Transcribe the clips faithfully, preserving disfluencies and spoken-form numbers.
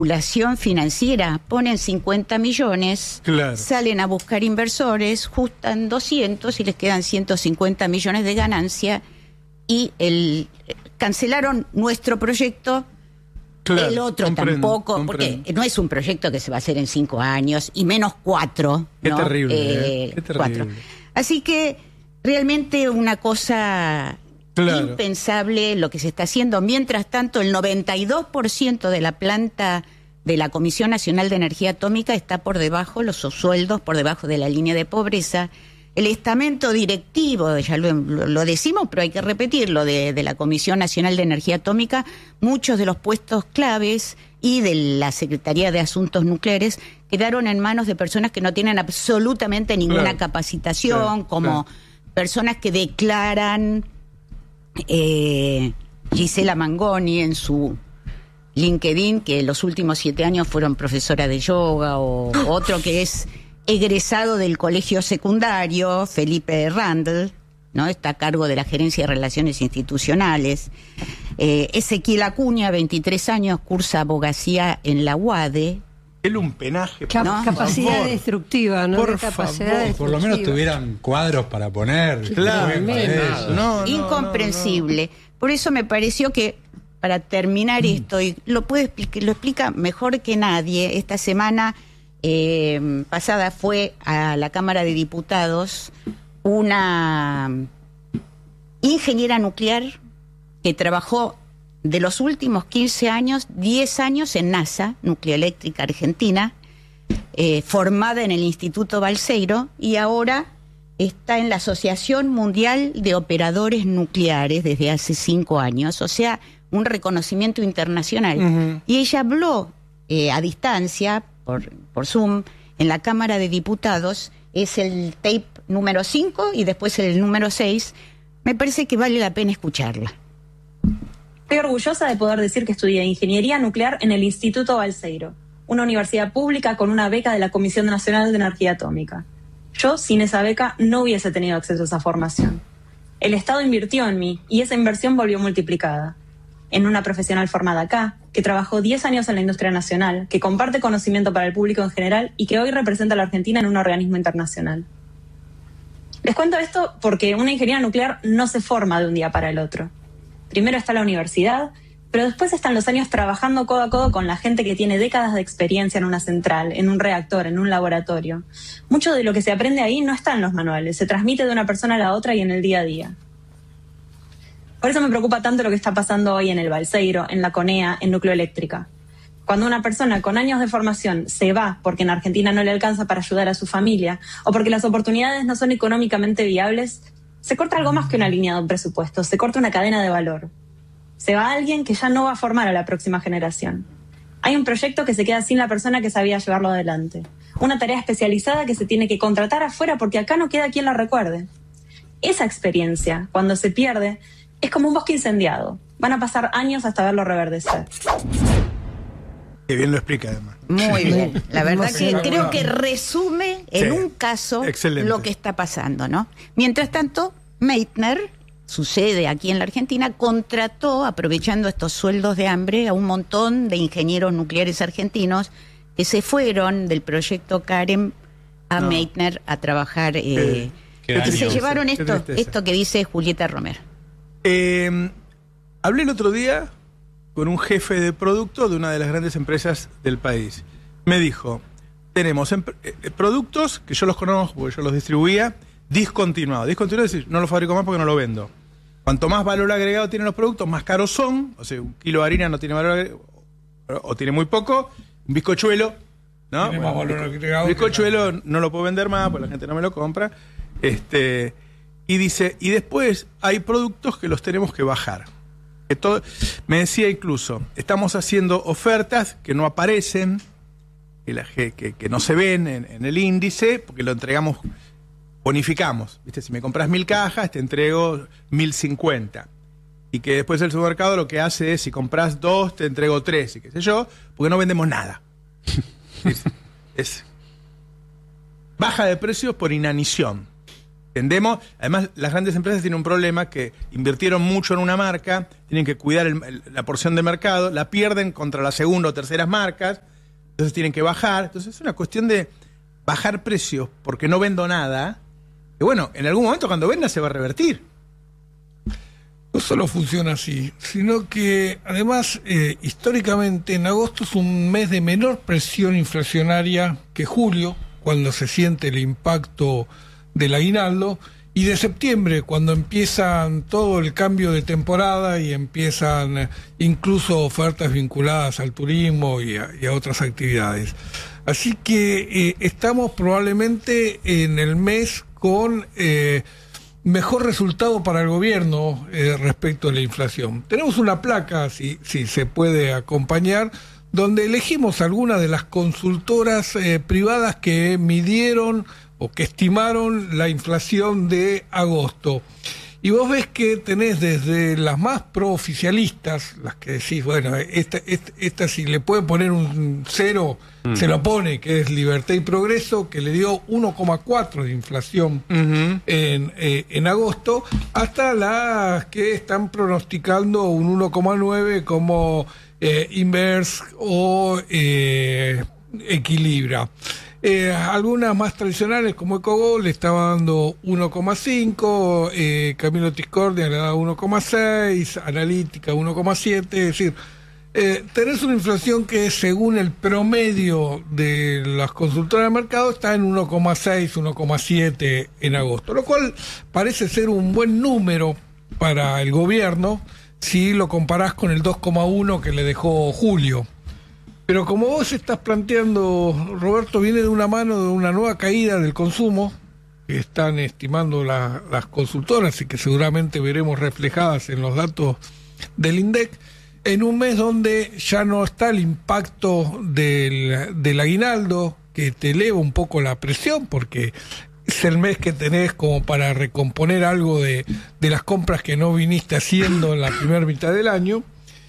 especulación financiera, ponen cincuenta millones, claro. salen a buscar inversores, justan doscientos y les quedan ciento cincuenta millones de ganancia y el cancelaron nuestro proyecto, claro, el otro comprendo, tampoco, comprendo. porque no es un proyecto que se va a hacer en cinco años, y menos cuatro. Qué ¿no? terrible, eh, eh, qué terrible. Cuatro. Así que realmente una cosa... Claro. impensable lo que se está haciendo. Mientras tanto, el noventa y dos por ciento de la planta de la Comisión Nacional de Energía Atómica está por debajo, los sueldos por debajo de la línea de pobreza. El estamento directivo, ya lo, lo decimos, pero hay que repetirlo, de, de la Comisión Nacional de Energía Atómica, muchos de los puestos claves y de la Secretaría de Asuntos Nucleares quedaron en manos de personas que no tienen absolutamente ninguna claro. capacitación, claro, como claro. personas que declaran... Eh, Gisela Mangoni en su LinkedIn que los últimos siete años fueron profesora de yoga, o otro que es egresado del colegio secundario, Felipe Randall, ¿no? Está a cargo de la gerencia de relaciones institucionales. eh, Ezequiel Acuña, veintitrés años, cursa abogacía en la U A D E. El un penaje, Cap ¿no? capacidad favor. destructiva, ¿no? Por Qué capacidad favor, destructiva. Por lo menos tuvieran cuadros para poner. Claro, Eso. no, no, Incomprensible. no, no. Por eso me pareció que, para terminar Mm. esto, y lo puede explicar, lo explica mejor que nadie, esta semana eh, pasada fue a la Cámara de Diputados una ingeniera nuclear que trabajó de los últimos quince años, diez años en NASA, Nucleoeléctrica Argentina, eh, formada en el Instituto Balseiro, y ahora está en la Asociación Mundial de Operadores Nucleares desde hace cinco años, o sea, un reconocimiento internacional. Uh-huh. Y ella habló eh, a distancia, por, por Zoom, en la Cámara de Diputados. Es el tape número cinco y después el número seis. Me parece que vale la pena escucharla. Estoy orgullosa de poder decir que estudié Ingeniería Nuclear en el Instituto Balseiro, una universidad pública con una beca de la Comisión Nacional de Energía Atómica. Yo, sin esa beca, no hubiese tenido acceso a esa formación. El Estado invirtió en mí y esa inversión volvió multiplicada. En una profesional formada acá, que trabajó diez años en la industria nacional, que comparte conocimiento para el público en general y que hoy representa a la Argentina en un organismo internacional. Les cuento esto porque una ingeniería nuclear no se forma de un día para el otro. Primero está la universidad, pero después están los años trabajando codo a codo con la gente que tiene décadas de experiencia en una central, en un reactor, en un laboratorio. Mucho de lo que se aprende ahí no está en los manuales, se transmite de una persona a la otra y en el día a día. Por eso me preocupa tanto lo que está pasando hoy en el Balseiro, en la CONEA, en Nucleoeléctrica. Cuando una persona con años de formación se va porque en Argentina no le alcanza para ayudar a su familia o porque las oportunidades no son económicamente viables, se corta algo más que una línea de un presupuesto, se corta una cadena de valor. Se va alguien que ya no va a formar a la próxima generación. Hay un proyecto que se queda sin la persona que sabía llevarlo adelante. Una tarea especializada que se tiene que contratar afuera porque acá no queda quien la recuerde. Esa experiencia, cuando se pierde, es como un bosque incendiado. Van a pasar años hasta verlo reverdecer. Qué bien lo explica, además. Muy bien. La verdad que Espectacular. creo que resume en Sí, un caso excelente. lo que está pasando, ¿no? Mientras tanto, Meitner, sucede aquí en la Argentina, contrató, aprovechando estos sueldos de hambre, a un montón de ingenieros nucleares argentinos que se fueron del proyecto Karen a No. Meitner a trabajar. Eh, Qué- qué que daño. se llevaron Qué esto, tristeza. esto que dice Julieta Romero. Eh, hablé el otro día con un jefe de producto de una de las grandes empresas del país. Me dijo, tenemos em- eh, productos que yo los conozco porque yo los distribuía, discontinuados. Discontinuados es decir, no los fabrico más porque no lo vendo. Cuanto más valor agregado tienen los productos, más caros son. O sea, un kilo de harina no tiene valor agregado, o tiene muy poco. Un bizcochuelo, ¿no? Tiene más valor bizco- agregado que bizcochuelo la- no lo puedo vender más porque la gente no me lo compra. Este, y dice, y después hay productos que los tenemos que bajar. Que todo, me decía incluso, estamos haciendo ofertas que no aparecen, que, la, que, que- que no se ven en, en el índice, porque lo entregamos, bonificamos. ¿Viste? Si me compras mil cajas, te entrego mil cincuenta. Y que después el supermercado lo que hace es, si compras dos, te entrego tres, y qué sé yo, porque no vendemos nada. es, es baja de precios por inanición. Tendemos, además las grandes empresas tienen un problema que invirtieron mucho en una marca, tienen que cuidar el, el, la porción de mercado, la pierden contra las segunda o terceras marcas, entonces tienen que bajar. Entonces es una cuestión de bajar precios porque no vendo nada, y bueno, en algún momento cuando venda se va a revertir. No solo funciona así, sino que además eh, históricamente en agosto es un mes de menor presión inflacionaria que julio, cuando se siente el impacto del aguinaldo, y de septiembre, cuando empiezan todo el cambio de temporada y empiezan incluso ofertas vinculadas al turismo y a, y a otras actividades. Así que eh, estamos probablemente en el mes con eh, mejor resultado para el gobierno eh, respecto a la inflación. Tenemos una placa, si, si se puede acompañar, donde elegimos algunas de las consultoras eh, privadas que midieron o que estimaron la inflación de agosto. Y vos ves que tenés desde las más prooficialistas, las que decís, bueno, esta, esta, esta si le puede poner un cero, mm. se lo pone, que es Libertad y Progreso, que le dio uno coma cuatro de inflación uh-huh. en, eh, en agosto, hasta las que están pronosticando un uno coma nueve como eh, Inverse o eh, Equilibra. Eh, algunas más tradicionales como Ecogol le estaba dando uno coma cinco, eh, Camilo Tiscornia le daba uno coma seis, Analítica uno coma siete, es decir, eh, tenés una inflación que según el promedio de las consultoras de mercado está en uno coma seis, uno coma siete en agosto, lo cual parece ser un buen número para el gobierno si lo comparás con el dos coma uno que le dejó Julio. Pero como vos estás planteando, Roberto, viene de una mano de una nueva caída del consumo, que están estimando la, las consultoras y que seguramente veremos reflejadas en los datos del INDEC, en un mes donde ya no está el impacto del, del aguinaldo, que te eleva un poco la presión, porque es el mes que tenés como para recomponer algo de, de las compras que no viniste haciendo en la primera mitad del año,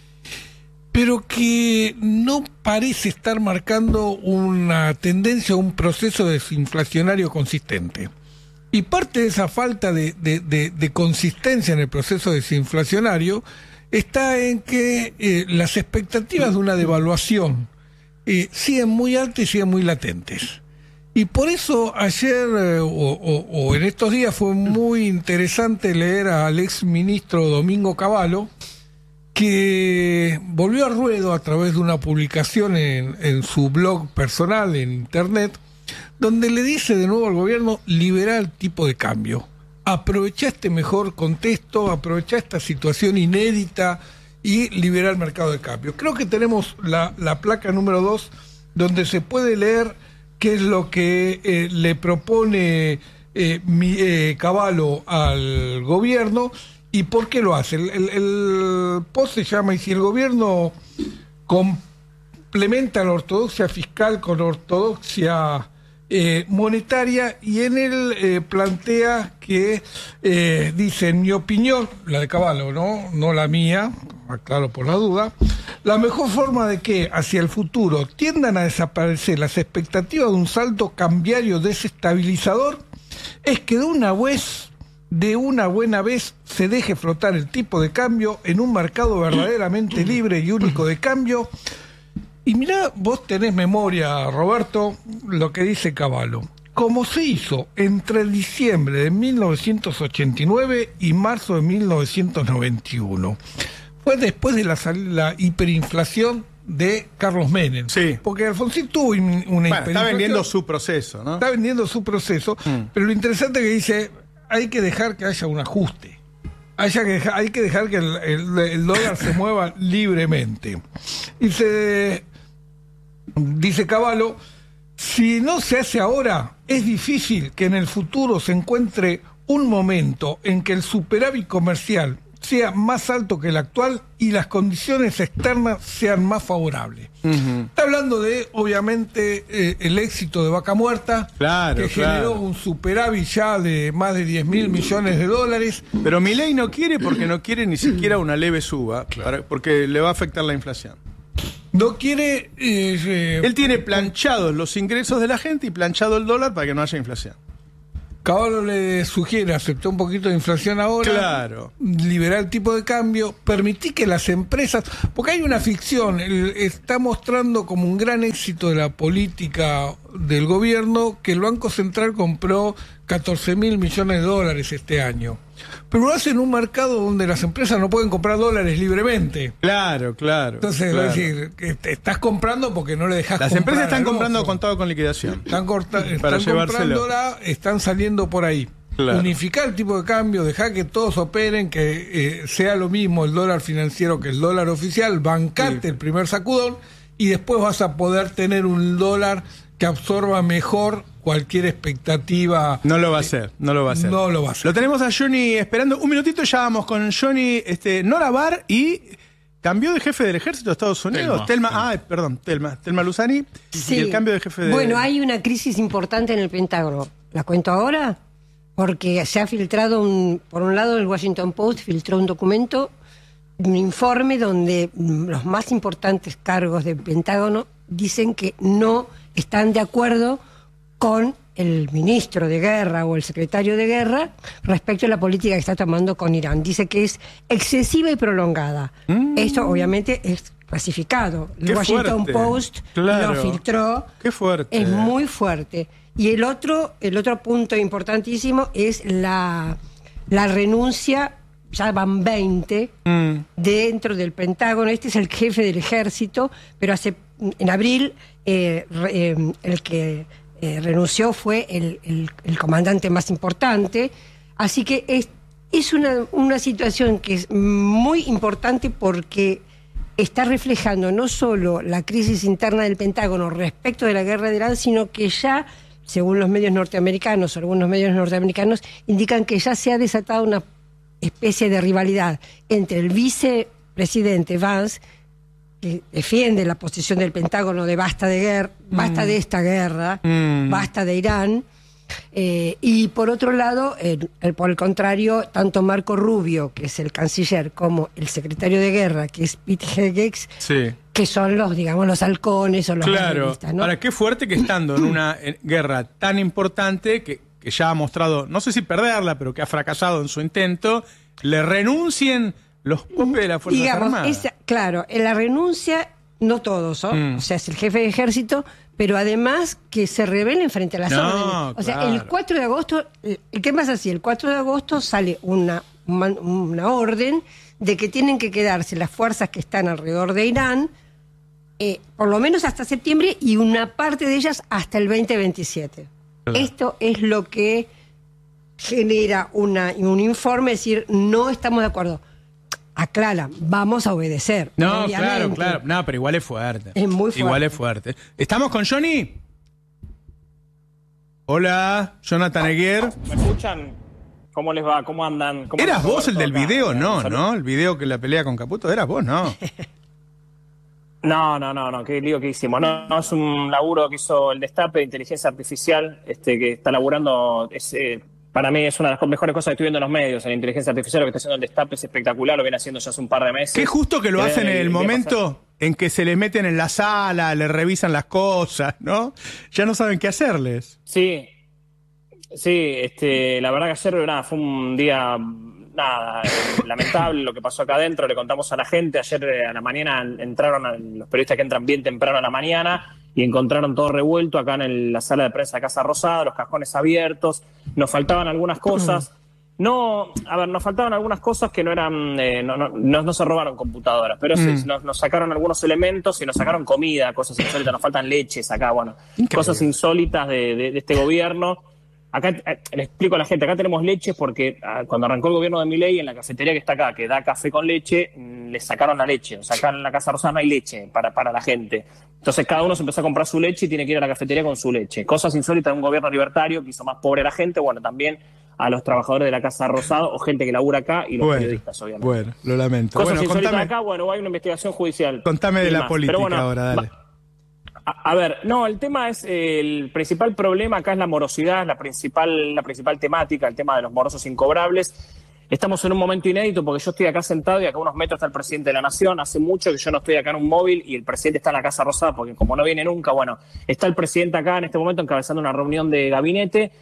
pero que no parece estar marcando una tendencia o un proceso desinflacionario consistente. Y parte de esa falta de, de, de, de consistencia en el proceso desinflacionario está en que eh, las expectativas de una devaluación eh, siguen muy altas y siguen muy latentes. Y por eso ayer eh, o, o, o en estos días fue muy interesante leer al ex ministro Domingo Cavallo, que volvió a ruedo a través de una publicación en, en su blog personal en internet, donde le dice de nuevo al gobierno: liberá el tipo de cambio, aprovechá este mejor contexto, aprovechá esta situación inédita y liberá el mercado de cambio. Creo que tenemos la, la placa número dos, donde se puede leer qué es lo que eh, le propone eh, mi, eh, Cavallo al gobierno. ¿Y por qué lo hace? El, el, el post se llama: y si el gobierno complementa la ortodoxia fiscal con ortodoxia eh, monetaria, y en él eh, plantea que, eh, dice, en mi opinión, la de Cavallo, ¿no? No la mía, aclaro por la duda, la mejor forma de que hacia el futuro tiendan a desaparecer las expectativas de un salto cambiario desestabilizador es que de una vez... de una buena vez se deje flotar el tipo de cambio en un mercado verdaderamente libre y único de cambio. Y mirá, vos tenés memoria, Roberto, lo que dice Cavallo. Como se hizo entre diciembre de mil novecientos ochenta y nueve y marzo de mil novecientos noventa y uno. Fue después de la, la hiperinflación de Carlos Menem. Sí. Porque Alfonsín tuvo una bueno, hiperinflación. Está vendiendo su proceso, ¿no? Está vendiendo su proceso, mm. pero lo interesante es que dice... hay que dejar que haya un ajuste, haya que dejar, hay que dejar que el, el, el dólar se mueva libremente. Y se dice Cavallo, si no se hace ahora, es difícil que en el futuro se encuentre un momento en que el superávit comercial sea más alto que el actual y las condiciones externas sean más favorables. Uh-huh. Está hablando de, obviamente, eh, el éxito de Vaca Muerta, claro, que claro. generó un superávit ya de más de diez mil millones de dólares. Pero Milei no quiere porque no quiere ni siquiera una leve suba, claro. para, porque le va a afectar la inflación. No quiere... Eh, eh, Él tiene planchados los ingresos de la gente y planchado el dólar para que no haya inflación. Caballo le sugiere aceptar un poquito de inflación ahora, Claro. liberar el tipo de cambio, permitir que las empresas, porque hay una ficción, el- está mostrando como un gran éxito de la política del gobierno que el Banco Central compró catorce mil millones de dólares este año, pero lo hace en un mercado donde las empresas no pueden comprar dólares libremente. Claro, claro. Entonces, claro. es decir, que te estás comprando porque no le dejas Las comprar empresas están al comprando ojo. contado con liquidación. Están, corta- Para están llevárselo. comprándola, están saliendo por ahí. Claro. Unificar el tipo de cambio, dejar que todos operen, que eh, sea lo mismo el dólar financiero que el dólar oficial, bancarte Sí. el primer sacudón y después vas a poder tener un dólar que absorba mejor cualquier expectativa. No lo va a hacer, no lo va a hacer. No lo va a hacer. Lo tenemos a Johnny esperando. Un minutito, ya vamos con Johnny este, Norabar y cambió de jefe del ejército de Estados Unidos. Telma, Telma. ah, perdón, Telma, Telma Luzani. Sí. Y el cambio de jefe de... Bueno, hay una crisis importante en el Pentágono. ¿La cuento ahora? Porque se ha filtrado, un, por un lado, el Washington Post filtró un documento, un informe donde mm, los más importantes cargos del Pentágono dicen que no están de acuerdo con el ministro de guerra o el secretario de guerra respecto a la política que está tomando con Irán. Dice que es excesiva y prolongada. Mm. Esto obviamente es clasificado. El Qué Washington fuerte. Post Claro. lo filtró. Qué fuerte. Es muy fuerte. Y el otro, el otro punto importantísimo es la, la renuncia, ya van veinte, Mm. dentro del Pentágono. Este es el jefe del ejército, pero hace en abril eh, re- eh, el que eh, renunció fue el, el- el comandante más importante. Así que es, es una, una situación que es muy importante porque está reflejando no solo la crisis interna del Pentágono respecto de la guerra de Irán, sino que ya, según los medios norteamericanos, algunos medios norteamericanos indican que ya se ha desatado una especie de rivalidad entre el vicepresidente Vance, que defiende la posición del Pentágono de basta de guerra, basta de esta guerra, Mm. basta de Irán, eh, y por otro lado, el- el- por el contrario, tanto Marco Rubio, que es el canciller, como el secretario de guerra, que es Pete Hegseth, Sí. que son los, digamos, los halcones o los Claro. guerreristas, ¿no? Ahora, qué fuerte que estando en una eh, guerra tan importante que, que ya ha mostrado, no sé si perderla, pero que ha fracasado en su intento, le renuncien los popes de las Fuerzas Digamos, Armadas. esa- claro, en la renuncia, no todos, ¿no? Mm. O sea, es el jefe de ejército, pero además que se rebelen frente a las No, órdenes. O sea, claro. el cuatro de agosto, el el tema es así, el cuatro de agosto sale una, man- una orden de que tienen que quedarse las fuerzas que están alrededor de Irán, eh, por lo menos hasta septiembre, y una parte de ellas hasta el veinte veintisiete. Claro. Esto es lo que genera una, un informe, es decir, no estamos de acuerdo. Aclara, vamos a obedecer. No, obviamente. claro, claro. No, pero igual es fuerte. Es muy fuerte. Igual es fuerte. ¿Estamos con Johnny? Hola, Jonathan Eguer. ¿Me escuchan? ¿Cómo les va? ¿Cómo andan? ¿Cómo ¿Eras andan, vos el del Roberto, acá? video? No, Salud. ¿no? El video que la pelea con Caputo, eras vos, no. No, no, no, no, qué lío que hicimos. No, no, es un laburo que hizo el Destape de inteligencia artificial, este, que está laburando, es, eh, para mí es una de las mejores cosas que estoy viendo en los medios, en la inteligencia artificial, lo que está haciendo el Destape es espectacular, lo viene haciendo ya hace un par de meses. Qué justo que lo Eh, hacen en el voy a momento en que se les meten en la sala, le revisan las cosas, ¿no? Ya no saben qué hacerles. Sí, sí, este, la verdad que ayer nada, fue un día nada, eh, lamentable lo que pasó acá adentro, le contamos a la gente, ayer eh, a la mañana entraron a- los periodistas que entran bien temprano a la mañana y encontraron todo revuelto acá en el- la sala de prensa de Casa Rosada, los cajones abiertos, nos faltaban algunas cosas. No, a ver, nos faltaban algunas cosas que no eran, eh, no, no, no, no se robaron computadoras, pero sí, Mm. nos, nos sacaron algunos elementos y nos sacaron comida, cosas insólitas, nos faltan leches acá, bueno, Increíble. cosas insólitas de, de- de este gobierno. Acá eh, le explico a la gente, acá tenemos leches porque ah, cuando arrancó el gobierno de Milei, en la cafetería que está acá, que da café con leche, mm, le sacaron la leche. O sea, acá en la Casa Rosada no hay leche para, para la gente. Entonces cada uno se empezó a comprar su leche y tiene que ir a la cafetería con su leche. Cosas insólitas de un gobierno libertario que hizo más pobre a la gente, bueno, también a los trabajadores de la Casa Rosada o gente que labura acá y los Bueno, periodistas, obviamente. bueno, lo lamento. Cosas Bueno, insólitas contame, acá, bueno, hay una investigación judicial. contame de Sin la más. política Pero bueno, ahora, dale. va- A, a ver, no, el tema es, eh, el principal problema acá es la morosidad, la principal, la principal temática, el tema de los morosos incobrables. Estamos en un momento inédito porque yo estoy acá sentado y acá a unos metros está el presidente de la Nación. Hace mucho que yo no estoy acá en un móvil y el presidente está en la Casa Rosada porque como no viene nunca, bueno, está el presidente acá en este momento encabezando una reunión de gabinete.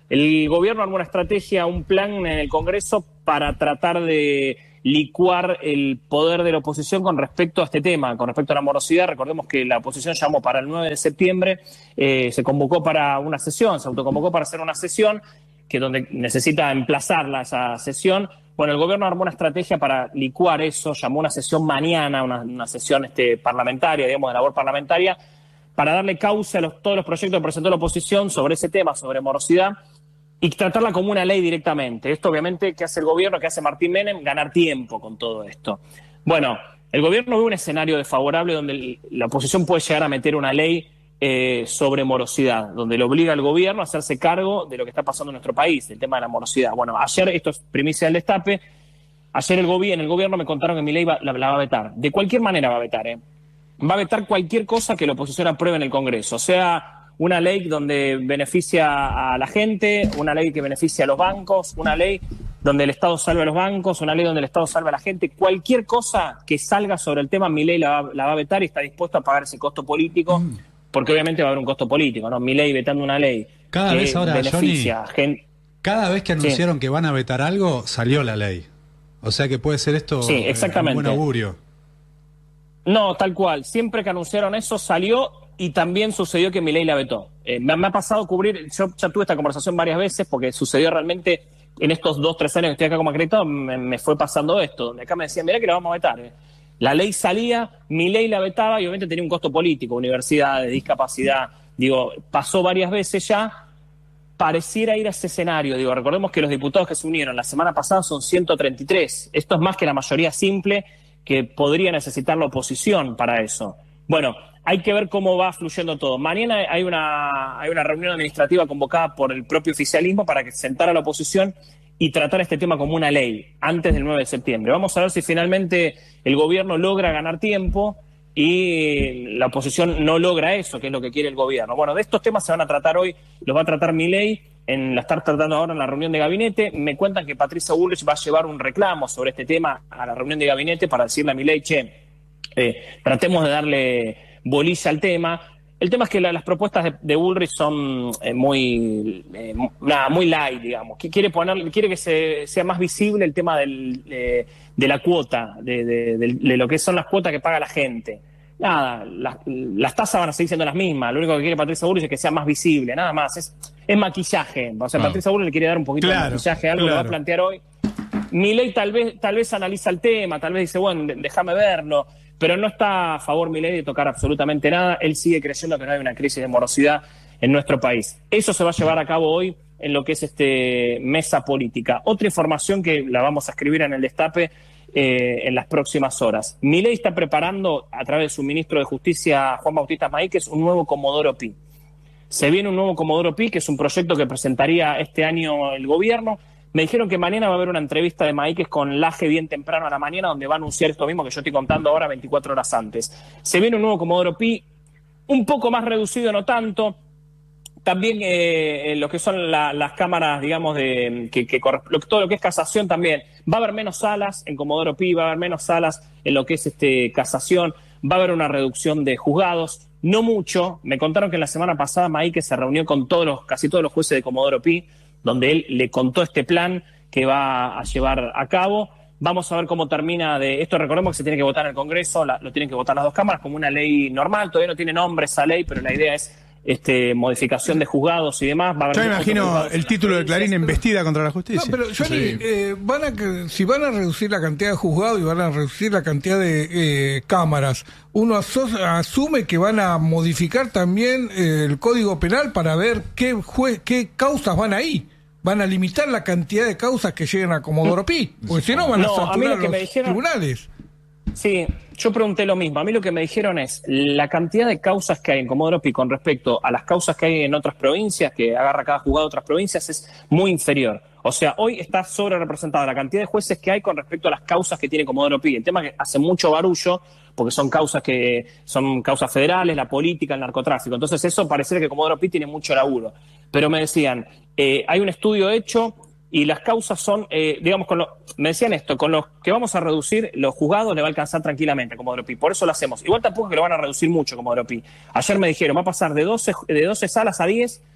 el gobierno armó una estrategia, un plan en el Congreso para tratar de licuar el poder de la oposición con respecto a este tema, con respecto a la morosidad. Recordemos que la oposición llamó para el nueve de septiembre, eh, se convocó para una sesión, se autoconvocó para hacer una sesión, que donde necesita emplazarla esa sesión. Bueno, el gobierno armó una estrategia para licuar eso, llamó una sesión mañana, una, una sesión este, parlamentaria, digamos, de labor parlamentaria, para darle cauce a los, todos los proyectos que presentó la oposición sobre ese tema, sobre morosidad, y tratarla como una ley directamente. Esto, obviamente, ¿qué hace el gobierno? ¿Qué hace Martín Menem? Ganar tiempo con todo esto. Bueno, el gobierno ve un escenario desfavorable donde el, la oposición puede llegar a meter una ley eh, sobre morosidad, donde le obliga al gobierno a hacerse cargo de lo que está pasando en nuestro país, el tema de la morosidad. Bueno, ayer, esto es primicia del destape, ayer el gobierno, en el gobierno me contaron que mi ley va, la, la va a vetar. De cualquier manera va a vetar, ¿eh? Va a vetar cualquier cosa que la oposición apruebe en el Congreso, o sea, una ley donde beneficia a la gente, una ley que beneficia a los bancos, una ley donde el Estado salve a los bancos, una ley donde el Estado salve a la gente. Cualquier cosa que salga sobre el tema, Milei la, la va a vetar y está dispuesto a pagar ese costo político, mm. porque obviamente va a haber un costo político, ¿no? Milei vetando una ley cada que vez ahora, beneficia Johnny, gente. Cada vez que anunciaron sí. que van a vetar algo, salió la ley. O sea que puede ser esto sí, exactamente. un buen augurio. No, tal cual. Siempre que anunciaron eso salió y también sucedió que Milei la vetó. Eh, me, me ha pasado cubrir, yo ya tuve esta conversación varias veces porque sucedió realmente en estos dos, tres años que estoy acá como acreditado, me, me fue pasando esto, donde acá me decían, mirá que la vamos a vetar. Eh. La ley salía, Milei la vetaba y obviamente tenía un costo político, universidades, discapacidad, digo, pasó varias veces ya, pareciera ir a ese escenario, digo, recordemos que los diputados que se unieron la semana pasada son ciento treinta y tres, esto es más que la mayoría simple que podría necesitar la oposición para eso. Bueno, hay que ver cómo va fluyendo todo. Mañana hay una, hay una reunión administrativa convocada por el propio oficialismo para que sentara a la oposición y tratar este tema como una ley antes del nueve de septiembre. Vamos a ver si finalmente el gobierno logra ganar tiempo y la oposición no logra eso, que es lo que quiere el gobierno. Bueno, de estos temas se van a tratar hoy, los va a tratar Milei, en, la estar tratando ahora en la reunión de gabinete. Me cuentan que Patricia Bullrich va a llevar un reclamo sobre este tema a la reunión de gabinete para decirle a Milei, che, eh, tratemos de darle bolilla al tema. El tema es que la, las propuestas de, de Bullrich son eh, muy eh, nada, muy light, digamos. Que quiere poner, quiere que se, sea más visible el tema del, eh, de la cuota, de, de, de, de lo que son las cuotas que paga la gente. Nada, las, las tasas van a seguir siendo las mismas. Lo único que quiere Patricia Bullrich es que sea más visible, nada más. Es, es maquillaje. O sea, ah. Patricia Bullrich le quiere dar un poquito claro, de maquillaje, algo claro. que va a plantear hoy. Milei tal vez, tal vez analiza el tema, tal vez dice, bueno, déjame verlo. Pero no está a favor Milei de tocar absolutamente nada. Él sigue creyendo que no hay una crisis de morosidad en nuestro país. Eso se va a llevar a cabo hoy en lo que es este mesa política. Otra información que la vamos a escribir en el destape eh, en las próximas horas. Milei está preparando, a través de su ministro de Justicia, Juan Bautista Maíquez, un nuevo Comodoro Pi. Se viene un nuevo Comodoro Pi, que es un proyecto que presentaría este año el gobierno. Me dijeron que mañana va a haber una entrevista de Maíquez con Laje bien temprano a la mañana, donde va a anunciar esto mismo que yo estoy contando ahora veinticuatro horas antes. Se viene un nuevo Comodoro Pi, un poco más reducido, no tanto. También eh, lo que son la, las cámaras, digamos, de que, que todo lo que es casación también. Va a haber menos salas en Comodoro Pi, va a haber menos salas en lo que es este casación, va a haber una reducción de juzgados. No mucho. Me contaron que la semana pasada Maíquez se reunió con todos los, casi todos los jueces de Comodoro Pi, donde él le contó este plan que va a llevar a cabo. Vamos a ver cómo termina de esto. Recordemos que se tiene que votar en el Congreso, la, lo tienen que votar las dos cámaras como una ley normal. Todavía no tiene nombre esa ley, pero la idea es este, modificación de juzgados y demás. Va a haber Yo me imagino el título de Clarín, embestida contra la justicia. No, pero Johnny, sí. eh, van a, si van a reducir la cantidad de juzgados y van a reducir la cantidad de eh, cámaras, uno aso- asume que van a modificar también eh, el Código Penal para ver qué, jue- qué causas van ahí. Van a limitar la cantidad de causas que lleguen a Comodoro Pi, porque si no van a no, saturar a los dijeron, tribunales. Sí, yo pregunté lo mismo. A mí lo que me dijeron es la cantidad de causas que hay en Comodoro Pi con respecto a las causas que hay en otras provincias, que agarra cada juzgado de otras provincias, es muy inferior. O sea, hoy está sobre representada la cantidad de jueces que hay con respecto a las causas que tiene Comodoro Pi. El tema es que hace mucho barullo, porque son causas que son causas federales, la política, el narcotráfico. Entonces eso parece que Comodoro Pi tiene mucho laburo. Pero me decían, eh, hay un estudio hecho y las causas son, eh, digamos, con lo, me decían esto, con los que vamos a reducir, los juzgados le va a alcanzar tranquilamente a Comodoro Pi. Por eso lo hacemos. Igual tampoco es que lo van a reducir mucho Comodoro Pi. Ayer me dijeron, va a pasar de doce, de doce salas a diez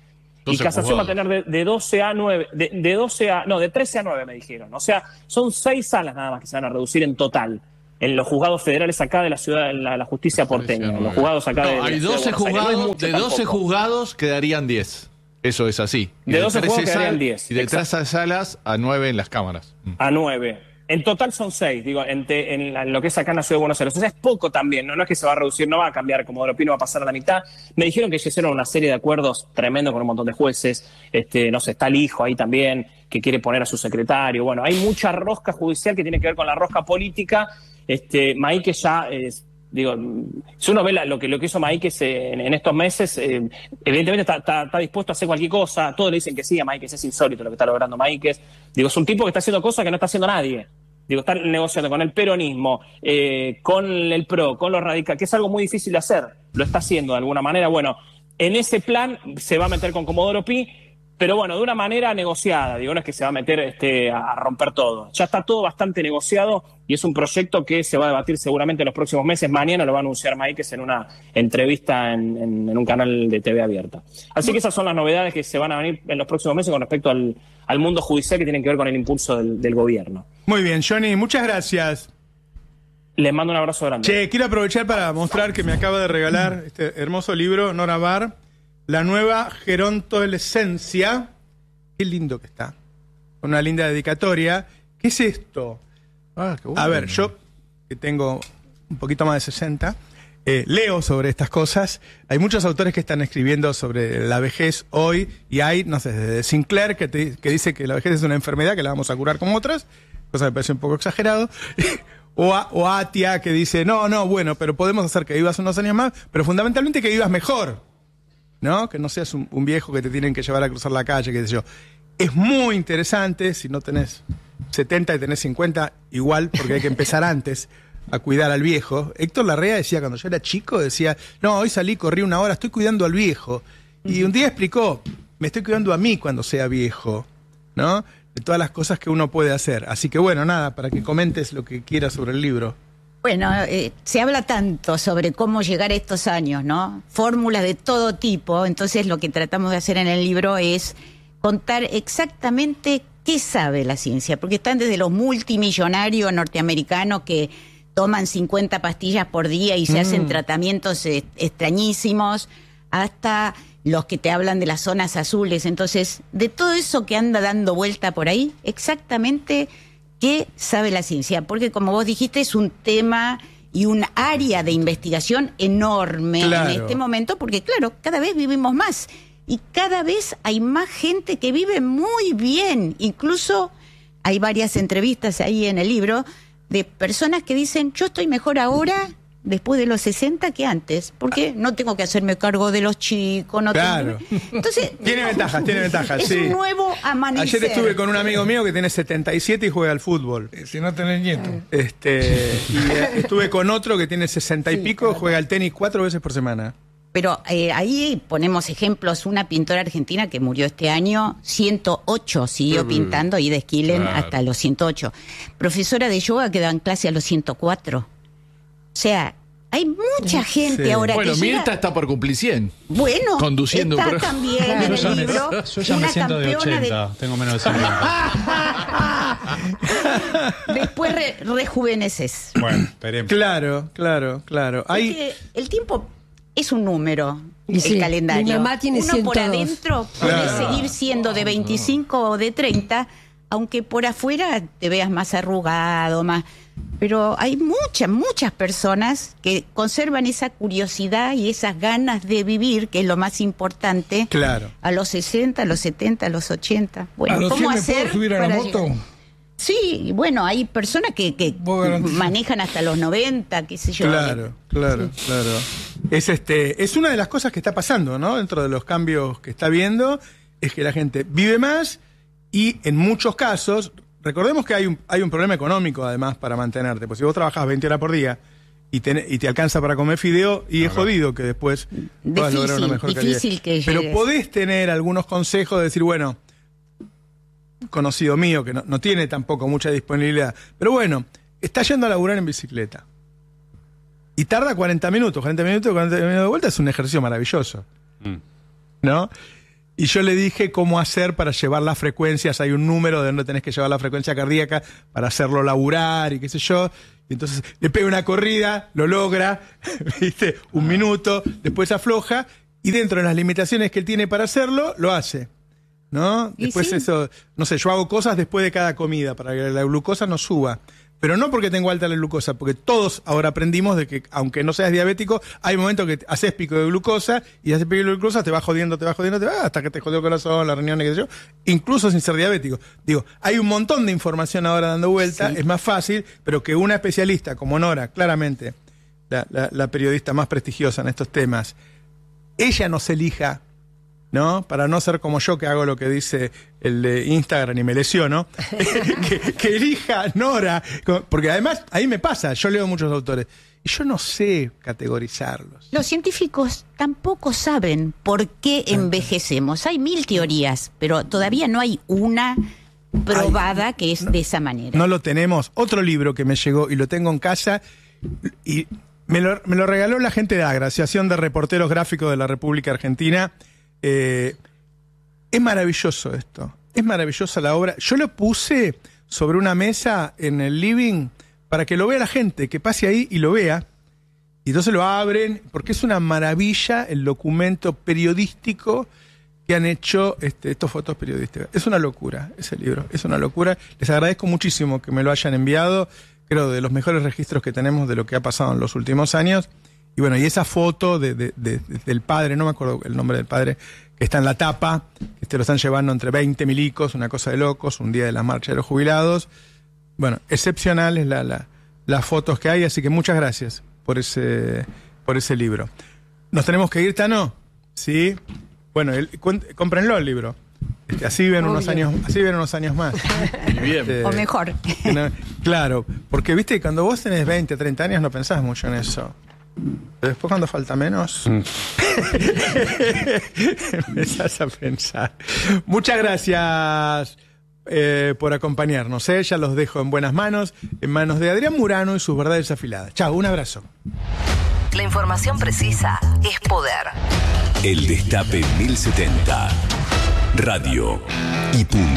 Y Casación va a tener de, de doce a nueve, de, de doce a, no, de trece a nueve me dijeron. O sea, son seis salas nada más que se van a reducir en total. En los juzgados federales acá de la ciudad, en la, la justicia porteña. En los juzgados acá no, de, de hay la doce ciudad de Buenos Aires. No juzgados, de doce tampoco. juzgados quedarían diez. Eso es así. Y De doce juzgados trece quedarían sal- diez. Y de Exacto. trece salas a nueve en las cámaras. Mm. A nueve. En total son seis, digo, en, te, en, la- en lo que es acá en la ciudad de Buenos Aires. O sea, es poco también, ¿no? No es que se va a reducir, no va a cambiar, Comodoro Pi no va a pasar a la mitad. Me dijeron que ya hicieron una serie de acuerdos tremendos con un montón de jueces. Este, no sé, está el hijo ahí también, que quiere poner a su secretario. Bueno, hay mucha rosca judicial que tiene que ver con la rosca política. Este, Maíque ya, es, digo, si uno ve la- lo, que, lo que hizo Maíque en, en estos meses, eh, evidentemente está, está, está dispuesto a hacer cualquier cosa. Todos le dicen que sí a Maíque, es insólito lo que está logrando Maíque. Digo, es un tipo que está haciendo cosas que no está haciendo nadie. Digo, está negociando con el peronismo, eh, con el PRO, con los radicales, que es algo muy difícil de hacer. Lo está haciendo de alguna manera. Bueno, en ese plan se va a meter con Comodoro Pi, pero bueno, de una manera negociada. Digo, no es que se va a meter este, a romper todo. Ya está todo bastante negociado y es un proyecto que se va a debatir seguramente en los próximos meses. Mañana lo va a anunciar Maíquez en una entrevista en, en, en un canal de T V abierta. Así que esas son las novedades que se van a venir en los próximos meses con respecto al, al mundo judicial que tienen que ver con el impulso del, del gobierno. Muy bien, Johnny, muchas gracias. Les mando un abrazo grande. Che, quiero aprovechar para mostrar que me acaba de regalar este hermoso libro, Nora Bar, La nueva gerontolescencia. Qué lindo que está. Con una linda dedicatoria. ¿Qué es esto? Ah, qué bueno. A ver, yo que tengo un poquito más de sesenta, eh, leo sobre estas cosas. Hay muchos autores que están escribiendo sobre la vejez hoy y hay, no sé, desde Sinclair que, te- que dice que la vejez es una enfermedad que la vamos a curar como otras, cosa que me parece un poco exagerado. O, a, o Atia que dice, no, no, bueno, pero podemos hacer que vivas unos años más, pero fundamentalmente que vivas mejor, ¿no? Que no seas un, un viejo que te tienen que llevar a cruzar la calle, qué sé yo. Es muy interesante, si no tenés setenta y tenés cincuenta, igual, porque hay que empezar antes a cuidar al viejo. Héctor Larrea decía, cuando yo era chico, decía, no, hoy salí, corrí una hora, estoy cuidando al viejo. Y un día explicó, me estoy cuidando a mí cuando sea viejo, ¿no? De todas las cosas que uno puede hacer. Así que bueno, nada, para que comentes lo que quieras sobre el libro. Bueno, eh, se habla tanto sobre cómo llegar a estos años, ¿no? Fórmulas de todo tipo. Entonces lo que tratamos de hacer en el libro es contar exactamente qué sabe la ciencia, porque están desde los multimillonarios norteamericanos que toman cincuenta pastillas por día y se Mm. hacen tratamientos eh, extrañísimos, hasta los que te hablan de las zonas azules. Entonces, de todo eso que anda dando vuelta por ahí, exactamente qué sabe la ciencia, porque como vos dijiste, es un tema y un área de investigación enorme Claro. en este momento, porque claro, cada vez vivimos más y cada vez hay más gente que vive muy bien. Incluso hay varias entrevistas ahí en el libro de personas que dicen, yo estoy mejor ahora después de los sesenta que antes, porque no tengo que hacerme cargo de los chicos, no Claro. tengo... Entonces, Tiene ventajas, tiene ventajas, es sí. un nuevo amanecer. Ayer estuve con un amigo mío que tiene setenta y siete y juega al fútbol. Eh, Si no tenés nieto. Este, y eh, estuve con otro que tiene sesenta y Sí, pico, claro. juega al tenis cuatro veces por semana. Pero eh, ahí ponemos ejemplos, una pintora argentina que murió este año, ciento ocho, siguió pintando, y de Esquilen Claro. hasta los ciento ocho. Profesora de yoga que dan clase a los ciento cuatro. O sea, hay mucha gente Sí. ahora Bueno, que llega- Mirta está por cumplir cien. Bueno, conduciendo un está programa. también en Yo ya el me- libro yo ya me una siento de campeona de- ochenta, tengo menos de cincuenta. después re- rejuveneces. Bueno, esperemos. Claro, claro, claro. Hay, Porque el tiempo es un número, Y el sí, calendario. mi mamá tiene Uno por ciento dos. adentro puede Claro. seguir siendo de veinticinco o de treinta, aunque por afuera te veas más arrugado, más... Pero hay muchas, muchas personas que conservan esa curiosidad y esas ganas de vivir, que es lo más importante, claro. a los sesenta, a los setenta, a los ochenta. Bueno, ¿A los ¿cómo cien me hacer puedo subir a la para moto? llegar? Sí, bueno, hay personas que, que Vos garantizás. manejan hasta los noventa, qué sé yo. Claro, claro, claro. Es este, es una de las cosas que está pasando, ¿no? Dentro de los cambios que está viendo, es que la gente vive más y en muchos casos, recordemos que hay un, hay un problema económico además para mantenerte, pues si vos trabajás veinte horas por día y te, y te alcanza para comer fideo, y es jodido que después puedas Difícil, lograr una mejor difícil calidad. que Pero llegues. podés tener algunos consejos de decir, bueno, un conocido mío que no, no tiene tampoco mucha disponibilidad, pero bueno, está yendo a laburar en bicicleta. Y tarda cuarenta minutos, cuarenta minutos, cuarenta minutos de vuelta, es un ejercicio maravilloso. Mm. ¿No? Y yo le dije cómo hacer para llevar las frecuencias. Hay un número de donde tenés que llevar la frecuencia cardíaca para hacerlo laburar y qué sé yo. Y entonces le pega una corrida, lo logra, ¿viste? Un minuto, después afloja y dentro de las limitaciones que él tiene para hacerlo, lo hace. ¿No? Y Después sí. eso, no sé, yo hago cosas después de cada comida para que la glucosa no suba. Pero no porque tengo alta la glucosa, porque todos ahora aprendimos de que, aunque no seas diabético, hay momentos que haces pico de glucosa y haces pico de glucosa, te va jodiendo, te va jodiendo, te va hasta que te jodió el corazón, la riñón, qué sé yo, incluso sin ser diabético. Digo, hay un montón de información ahora dando vuelta, Sí. es más fácil, pero que una especialista como Nora, claramente, la, la, la periodista más prestigiosa en estos temas, ella nos elija, ¿no? Para no ser como yo, que hago lo que dice el de Instagram y me lesiono, que, que elija Nora. Porque además, ahí me pasa, yo leo muchos autores, y yo no sé categorizarlos. Los científicos tampoco saben por qué envejecemos. Hay mil teorías, pero todavía no hay una probada que es de esa manera. No lo tenemos. Otro libro que me llegó y lo tengo en casa, y me lo, me lo regaló la gente de AGRA, Asociación de Reporteros Gráficos de la República Argentina. Eh, es maravilloso esto, es maravillosa la obra. Yo lo puse sobre una mesa en el living para que lo vea la gente, que pase ahí y lo vea. Y entonces lo abren, porque es una maravilla el documento periodístico que han hecho este, estos fotos periodísticas. Es una locura ese libro, es una locura. Les agradezco muchísimo que me lo hayan enviado. Creo de los mejores registros que tenemos de lo que ha pasado en los últimos años. Y bueno, y esa foto de, de, de, de, del padre, no me acuerdo el nombre del padre, que está en la tapa, que te lo están llevando entre veinte milicos, una cosa de locos, un día de la marcha de los jubilados. Bueno, excepcionales la, la, las fotos que hay, así que muchas gracias por ese, por ese libro. ¿Nos tenemos que ir, Tano? Sí. Bueno, el, cuent, cómprenlo el libro. Este, así viven unos años, así viven unos años más. Bien. Este, O mejor. no, claro, porque viste, cuando vos tenés veinte, treinta años no pensás mucho en eso. Pero después cuando falta menos, empezás a pensar. Muchas gracias eh, por acompañarnos. ¿eh? Ya los dejo en buenas manos, en manos de Adrián Murano y sus verdades afiladas. Chao, un abrazo. La información precisa es poder. El Destape mil setenta. Radio y punto.